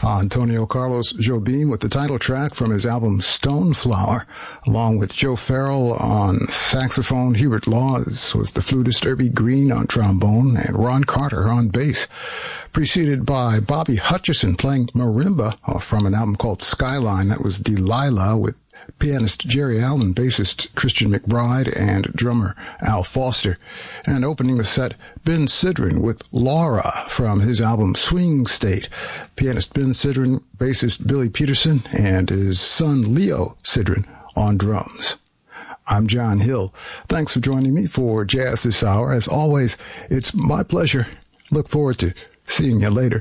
Antonio Carlos Jobim with the title track from his album Stoneflower, along with Joe Farrell on saxophone, Hubert Laws was the flutist, Irby Green on trombone, and Ron Carter on bass. Preceded by Bobby Hutcherson playing marimba from an album called Skyline. That was Delilah with pianist Jerry Allen, bassist Christian McBride, and drummer Al Foster. And opening the set, Ben Sidran with Laura from his album Swing State. Pianist Ben Sidran, bassist Billy Peterson, and his son Leo Sidran on drums. I'm John Hill. Thanks for joining me for Jazz this hour. As always, it's my pleasure. Look forward to seeing you later.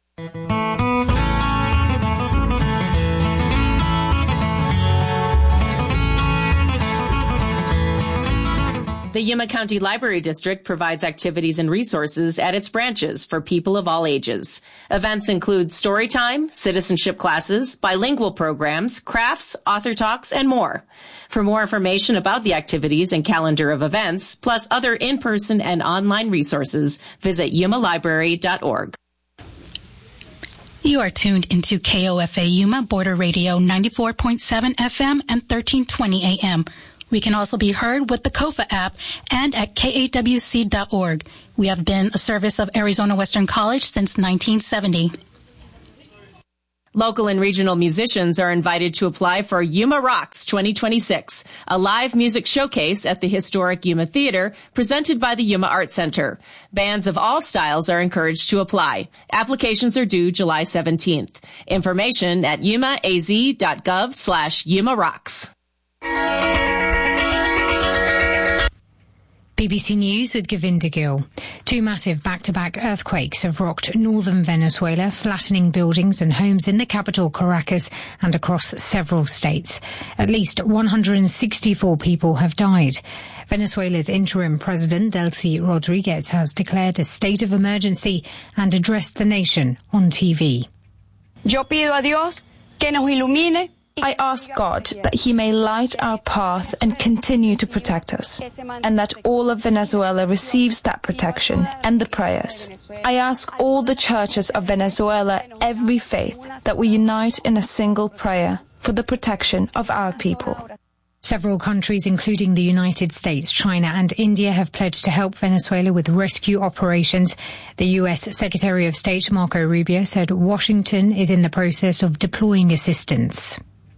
The Yuma County Library District provides activities and resources at its branches for people of all ages. Events include story time, citizenship classes, bilingual programs, crafts, author talks, and more. For more information about the activities and calendar of events, plus other in-person and online resources, visit yumalibrary.org. You are tuned into KOFA Yuma Border Radio 94.7 FM and 1320 AM. We can also be heard with the KOFA app and at KAWC.org. We have been a service of Arizona Western College since 1970. Local and regional musicians are invited to apply for Yuma Rocks 2026, a live music showcase at the historic Yuma Theater presented by the Yuma Art Center. Bands of all styles are encouraged to apply. Applications are due July 17th. Information at yumaaz.gov/Yuma Rocks. BBC News with Govinda Gill. Two massive back-to-back earthquakes have rocked northern Venezuela, flattening buildings and homes in the capital Caracas and across several states. At least 164 people have died. Venezuela's interim president, Delcy Rodriguez, has declared a state of emergency and addressed the nation on TV. Yo pido a Dios que nos ilumine. I ask God that He may light our path and continue to protect us, and that all of Venezuela receives that protection and the prayers. I ask all the churches of Venezuela, every faith, that we unite in a single prayer for the protection of our people. Several countries, including the United States, China and India, have pledged to help Venezuela with rescue operations. The U.S. Secretary of State Marco Rubio said Washington is in the process of deploying assistance.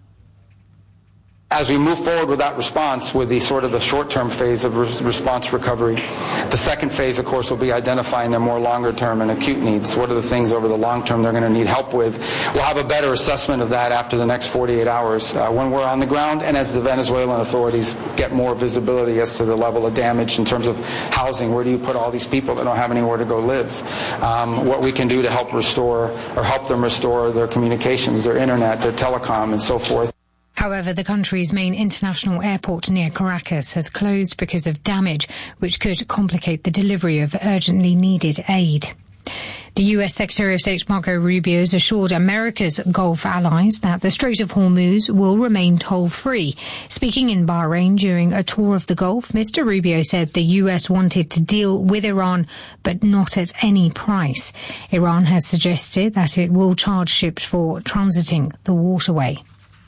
As we move forward with that response, with the sort of the short-term phase of response recovery, the second phase, of course, will be identifying their more longer-term and acute needs. What are the things over the long term they're going to need help with? We'll have a better assessment of that after the next 48 hours when we're on the ground and as the Venezuelan authorities get more visibility as to the level of damage in terms of housing. Where do you put all these people that don't have anywhere to go live? What we can do to help restore or help them restore their communications, their internet, their telecom, and so forth. However, the country's main international airport near Caracas has closed because of damage, which could complicate the delivery of urgently needed aid. The U.S. Secretary of State Marco Rubio has assured America's Gulf allies that the Strait of Hormuz will remain toll-free. Speaking in Bahrain during a tour of the Gulf, Mr. Rubio said the U.S. wanted to deal with Iran, but not at any price. Iran has suggested that it will charge ships for transiting the waterway.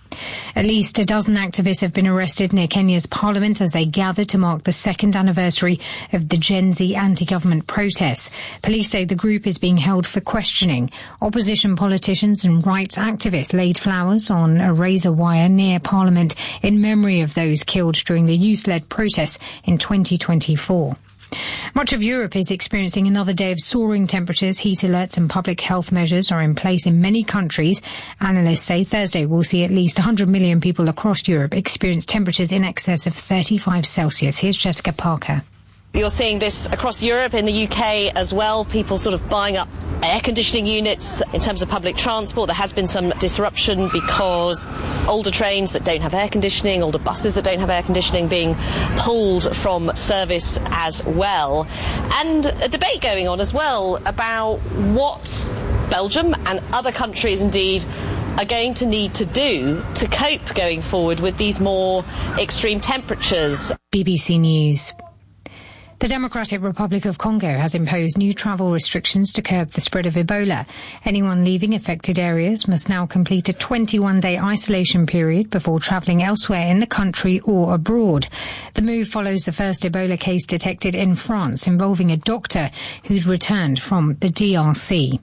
At least a dozen activists have been arrested near Kenya's parliament as they gather to mark the second anniversary of the Gen Z anti-government protests. Police say the group is being held for questioning. Opposition politicians and rights activists laid flowers on a razor wire near parliament in memory of those killed during the youth-led protests in 2024. Much of Europe is experiencing another day of soaring temperatures. Heat alerts and public health measures are in place in many countries. Analysts say Thursday will see at least 100 million people across Europe experience temperatures in excess of 35 Celsius. Here's Jessica Parker. You're seeing this across Europe, in the UK as well, people sort of buying up air conditioning units. In terms of public transport, there has been some disruption because older trains that don't have air conditioning, older buses that don't have air conditioning being pulled from service as well. And a debate going on as well about what Belgium and other countries indeed are going to need to do to cope going forward with these more extreme temperatures. BBC News. The Democratic Republic of Congo has imposed new travel restrictions to curb the spread of Ebola. Anyone leaving affected areas must now complete a 21-day isolation period before travelling elsewhere in the country or abroad. The move follows the first Ebola case detected in France involving a doctor who'd returned from the DRC.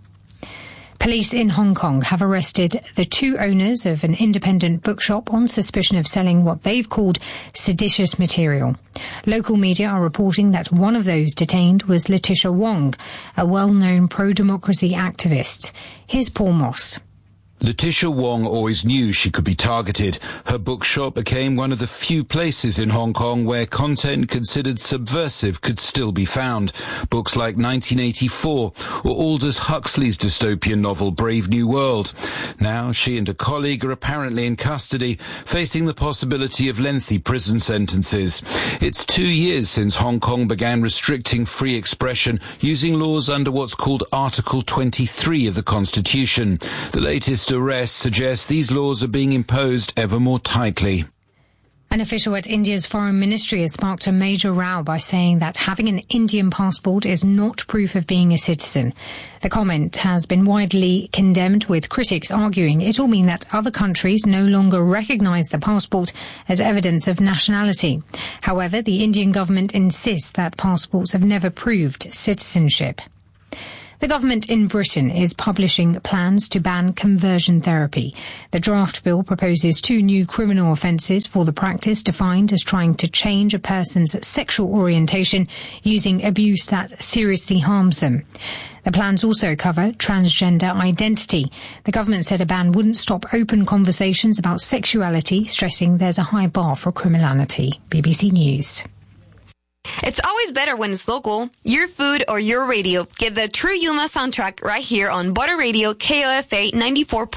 Police in Hong Kong have arrested the two owners of an independent bookshop on suspicion of selling what they've called seditious material. Local media are reporting that one of those detained was Letitia Wong, a well-known pro-democracy activist. Here's Paul Moss. Letitia Wong always knew she could be targeted. Her bookshop became one of the few places in Hong Kong where content considered subversive could still be found. Books like 1984 or Aldous Huxley's dystopian novel Brave New World. Now she and a colleague are apparently in custody, facing the possibility of lengthy prison sentences. It's 2 years since Hong Kong began restricting free expression using laws under what's called Article 23 of the Constitution. The latest arrests suggest these laws are being imposed ever more tightly. An official at India's foreign ministry has sparked a major row by saying that having an Indian passport is not proof of being a citizen. The comment has been widely condemned, with critics arguing it will mean that other countries no longer recognise the passport as evidence of nationality. However, the Indian government insists that passports have never proved citizenship. The government in Britain is publishing plans to ban conversion therapy. The draft bill proposes 2 new criminal offences for the practice, defined as trying to change a person's sexual orientation using abuse that seriously harms them. The plans also cover transgender identity. The government said a ban wouldn't stop open conversations about sexuality, stressing there's a high bar for criminality. BBC News. It's always better when it's local. Your food or your radio. Get the True Yuma soundtrack right here on Butter Radio KOFA 94.